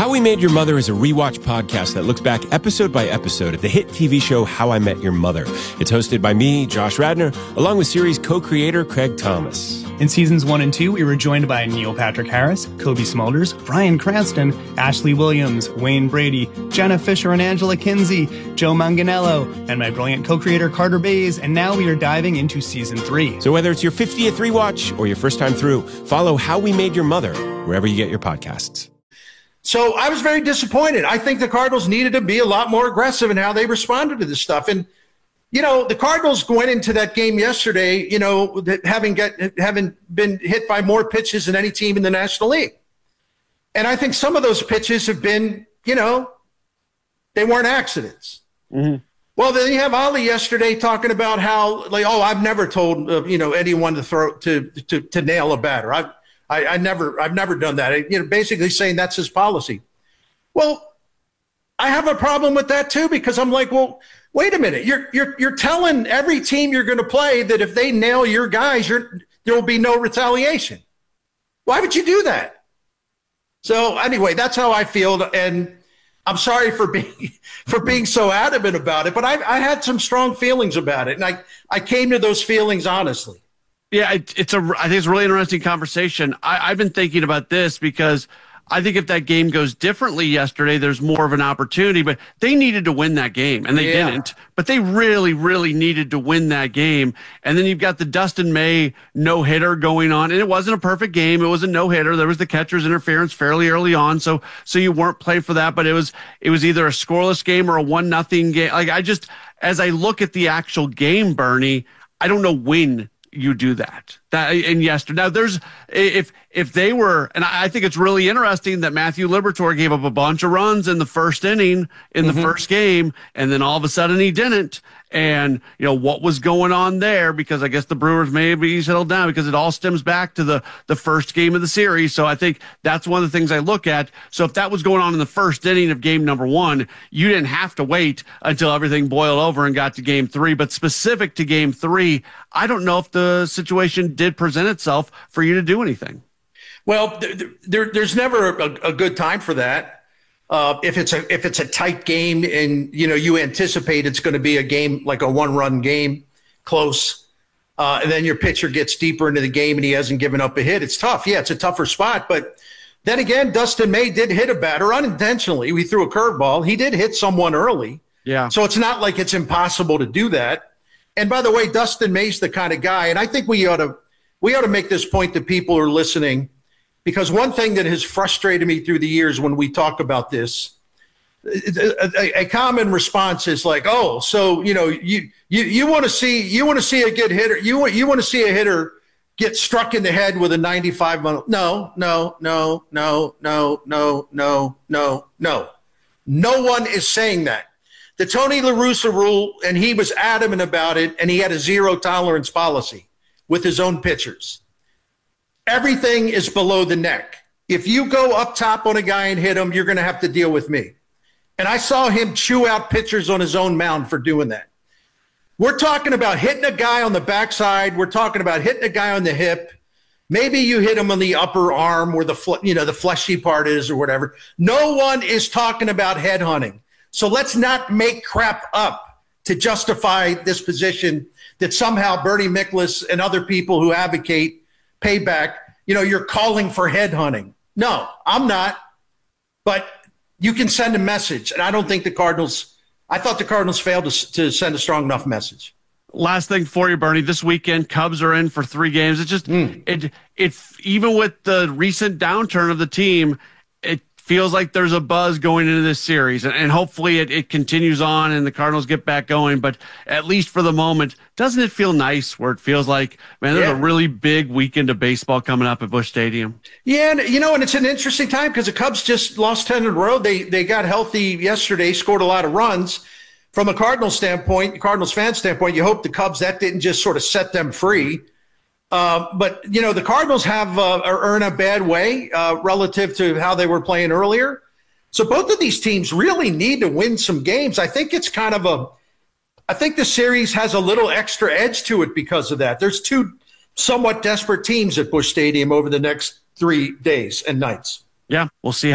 How We Made Your Mother is a rewatch podcast that looks back episode by episode at the hit TV show How I Met Your Mother. It's hosted by me, Josh Radnor, along with series co-creator Craig Thomas. In seasons 1 and 2, we were joined by Neil Patrick Harris, Kobe Smulders, Bryan Cranston, Ashley Williams, Wayne Brady, Jenna Fisher and Angela Kinsey, Joe Manganiello, and my brilliant co-creator Carter Bays, and now we are diving into season 3. So whether it's your 50th rewatch or your first time through, follow How We Made Your Mother wherever you get your podcasts. So I was very disappointed. I think the Cardinals needed to be a lot more aggressive in how they responded to this stuff. And, you know, the Cardinals went into that game yesterday, you know, having been hit by more pitches than any team in the National League. And I think some of those pitches have been, you know, they weren't accidents. Mm-hmm. Well, then you have Ali yesterday talking about how, like, oh, I've never told, you know, anyone to throw to nail a batter. I've never done that. You know, basically saying that's his policy. Well, I have a problem with that too, because I'm like, well, wait a minute. You're telling every team you're going to play that if they nail your guys, there will be no retaliation. Why would you do that? So anyway, that's how I feel, and I'm sorry for being so adamant about it, but I had some strong feelings about it, and I came to those feelings honestly. Yeah, I think it's a really interesting conversation. I've been thinking about this because I think if that game goes differently yesterday, there's more of an opportunity. But they needed to win that game, and they didn't. But they really, really needed to win that game. And then you've got the Dustin May no-hitter going on, and it wasn't a perfect game. It was a no-hitter. There was the catcher's interference fairly early on, so you weren't playing for that. But it was either a scoreless game or a 1-0 game. Like, as I look at the actual game, Bernie, I don't know when you do that. And yesterday, now there's, if they were, and I think it's really interesting that Matthew Liberatore gave up a bunch of runs in the first inning in the first game, and then all of a sudden he didn't. And, you know, what was going on there? Because I guess the Brewers maybe settled down, because it all stems back to the first game of the series. So I think that's one of the things I look at. So if that was going on in the first inning of game number 1, you didn't have to wait until everything boiled over and got to game 3. But specific to game 3, I don't know if the situation did present itself for you to do anything. Well, there's never a good time for that. If it's a tight game and, you know, you anticipate it's going to be a game like a 1-run game, close, and then your pitcher gets deeper into the game and he hasn't given up a hit, it's tough. Yeah, it's a tougher spot. But then again, Dustin May did hit a batter unintentionally. We threw a curveball. He did hit someone early. Yeah. So it's not like it's impossible to do that. And by the way, Dustin May's the kind of guy, and I think we ought to make this point to people who are listening. Because one thing that has frustrated me through the years when we talk about this, a common response is like, "Oh, so you know, you want to see a good hitter, you want to see a hitter get struck in the head with a 95 mile." No. No one is saying that. The Tony La Russa rule, and he was adamant about it, and he had a zero tolerance policy with his own pitchers. Everything is below the neck. If you go up top on a guy and hit him, you're going to have to deal with me. And I saw him chew out pitchers on his own mound for doing that. We're talking about hitting a guy on the backside. We're talking about hitting a guy on the hip. Maybe you hit him on the upper arm where the fleshy part is or whatever. No one is talking about headhunting. So let's not make crap up to justify this position that somehow Bernie Miklasz and other people who advocate payback, you know, you're calling for headhunting. No, I'm not. But you can send a message. And I don't think I thought the Cardinals failed to send a strong enough message. Last thing for you, Bernie, this weekend, Cubs are in for 3 games. It's just, even with the recent downturn of the team, it feels like there's a buzz going into this series, and hopefully it continues on and the Cardinals get back going. But at least for the moment, doesn't it feel nice where it feels like, man, there's a really big weekend of baseball coming up at Busch Stadium? Yeah, and, you know, and it's an interesting time because the Cubs just lost 10 in a row. They got healthy yesterday, scored a lot of runs. From a Cardinals fan standpoint, you hope the Cubs, that didn't just sort of set them free. But, you know, the Cardinals are in a bad way relative to how they were playing earlier. So both of these teams really need to win some games. I think it's I think the series has a little extra edge to it because of that. There's 2 somewhat desperate teams at Busch Stadium over the next 3 days and nights. Yeah, we'll see